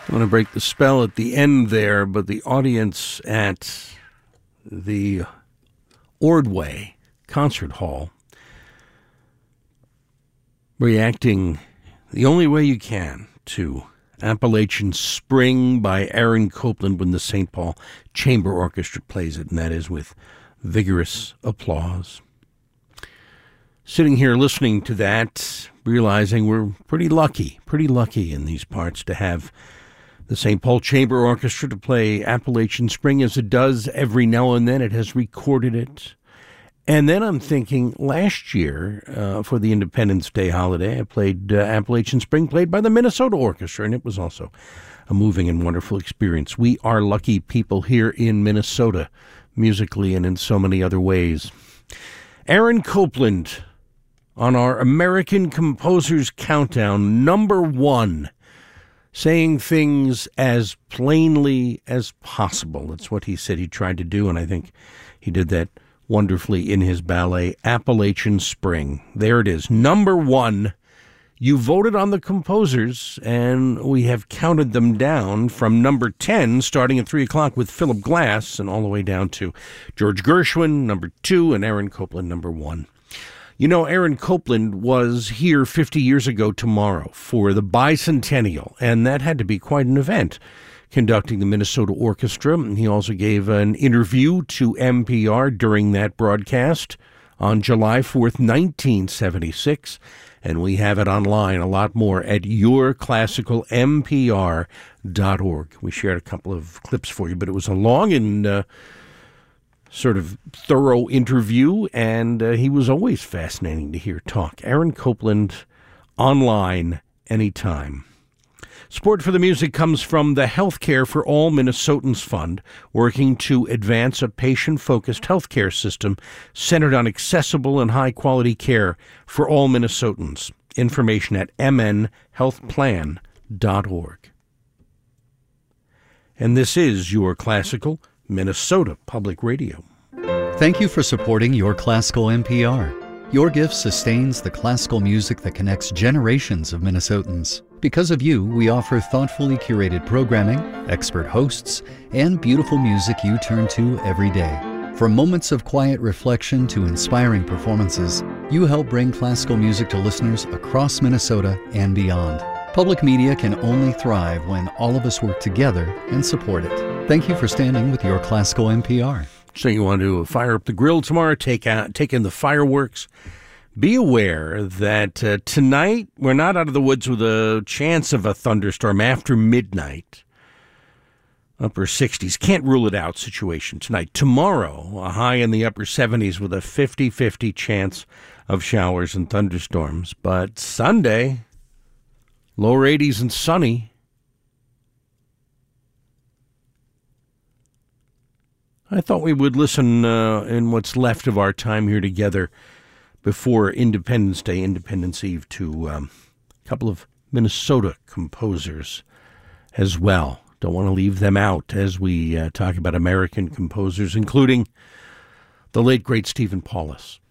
I'm going to break the spell at the end there, but the audience at the Ordway Concert Hall reacting the only way you can to Appalachian Spring by Aaron Copland when the St. Paul Chamber Orchestra plays it, and that is with vigorous applause. Sitting here listening to that, realizing we're pretty lucky in these parts to have the St. Paul Chamber Orchestra to play Appalachian Spring as it does every now and then. It has recorded it. And then I'm thinking, last year, for the Independence Day holiday, I played Appalachian Spring, played by the Minnesota Orchestra, and it was also a moving and wonderful experience. We are lucky people here in Minnesota, musically and in so many other ways. Aaron Copland on our American Composers Countdown, number 1, saying things as plainly as possible. That's what he said he tried to do, and I think he did that wonderfully in his ballet, Appalachian Spring. There it is, number 1. You voted on the composers, and we have counted them down from number 10, starting at 3 o'clock with Philip Glass, and all the way down to George Gershwin, number 2, and Aaron Copland, number 1. You know, Aaron Copland was here 50 years ago tomorrow for the bicentennial, and that had to be quite an event, conducting the Minnesota Orchestra. He also gave an interview to NPR during that broadcast on July 4th, 1976, and we have it online, a lot more, at yourclassicalnpr.org. We shared a couple of clips for you, but it was a long and sort of thorough interview, and he was always fascinating to hear talk. Aaron Copland, online, anytime. Support for the music comes from the Healthcare for All Minnesotans Fund, working to advance a patient-focused healthcare system centered on accessible and high-quality care for all Minnesotans. Information at mnhealthplan.org. And this is Your Classical Minnesota Public Radio. Thank you for supporting Your Classical NPR. Your gift sustains the classical music that connects generations of Minnesotans. Because of you, we offer thoughtfully curated programming, expert hosts, and beautiful music you turn to every day. From moments of quiet reflection to inspiring performances, you help bring classical music to listeners across Minnesota and beyond. Public media can only thrive when all of us work together and support it. Thank you for standing with Your Classical NPR. So you want to fire up the grill tomorrow, take in the fireworks. Be aware that tonight we're not out of the woods with a chance of a thunderstorm after midnight. Upper 60s. Can't rule it out situation tonight. Tomorrow, a high in the upper 70s with a 50-50 chance of showers and thunderstorms. But Sunday, lower 80s and sunny. I thought we would listen in what's left of our time here together before Independence Day, Independence Eve, to a couple of Minnesota composers as well. Don't want to leave them out as we talk about American composers, including the late, great Stephen Paulus.